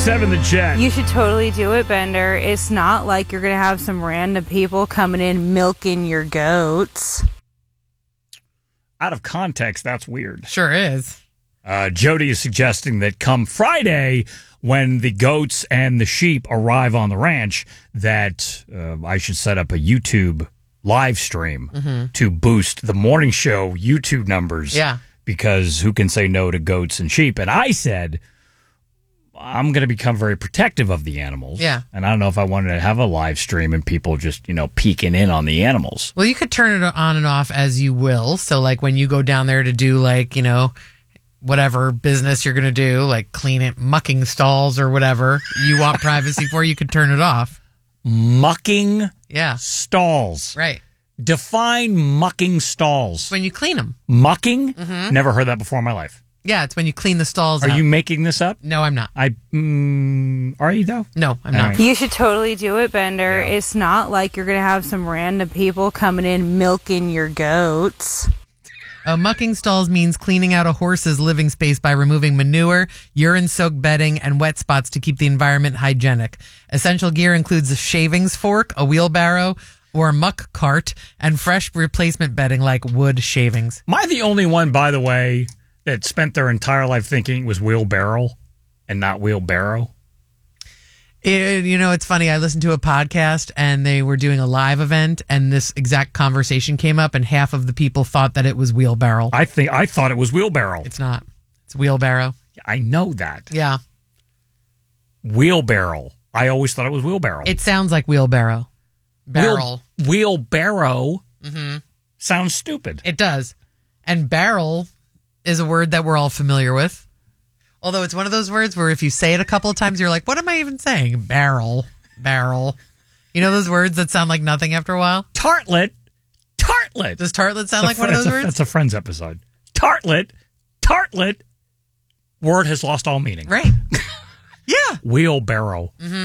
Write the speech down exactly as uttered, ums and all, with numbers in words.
Seven the Jet. You should totally do it, Bender. It's not like you're going to have some random people coming in milking your goats. Out of context, that's weird. Sure is. Uh, Jody is suggesting that come Friday, when the goats and the sheep arrive on the ranch, that uh, I should set up a YouTube live stream Mm-hmm. to boost the morning show YouTube numbers. Yeah. Because who can say no to goats and sheep? And I said, I'm going to become very protective of the animals. Yeah. And I don't know if I wanted to have a live stream and people just, you know, peeking in on the animals. Well, you could turn it on and off as you will. So, like, when you go down there to do, like, you know, whatever business you're going to do, like clean it, mucking stalls or whatever you want privacy for, you could turn it off. Mucking Yeah. stalls. Right. Define mucking stalls. When you clean them. Mucking? Mm-hmm. Never heard that before in my life. Yeah, it's when you clean the stalls Are out. you making this up? No, I'm not. I mm, Are you, though? No, I'm All not. right. You should totally do it, Bender. Yeah. It's not like you're going to have some random people coming in milking your goats. Uh, mucking stalls means cleaning out a horse's living space by removing manure, urine-soaked bedding, and wet spots to keep the environment hygienic. Essential gear includes a shavings fork, a wheelbarrow, or a muck cart, and fresh replacement bedding like wood shavings. Am I the only one, by the way, that spent their entire life thinking it was wheelbarrow and not wheelbarrow? It, you know, it's funny. I listened to a podcast and they were doing a live event, and this exact conversation came up, and half of the people thought that it was wheelbarrow. I think I thought it was wheelbarrow. It's not. It's wheelbarrow. I know that. Yeah. Wheelbarrow. I always thought it was wheelbarrow. It sounds like wheelbarrow. Barrel. Wheel, wheelbarrow Mm-hmm. sounds stupid. It does. And barrel is a word that we're all familiar with. Although it's one of those words where if you say it a couple of times, you're like, what am I even saying? Barrel. Barrel. You know those words that sound like nothing after a while? Tartlet. Tartlet. Does tartlet sound like That's a- one of those that's a- words? That's a Friends episode. Tartlet. Tartlet. Word has lost all meaning. Right. Yeah. Wheelbarrow. Mm-hmm.